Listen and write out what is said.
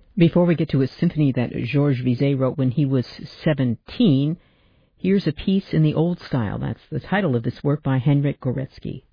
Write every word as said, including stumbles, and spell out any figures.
Before we get to a symphony that Georges Bizet wrote when he was seventeen, here's a piece in the old style. That's the title of this work by Henryk Gorecki.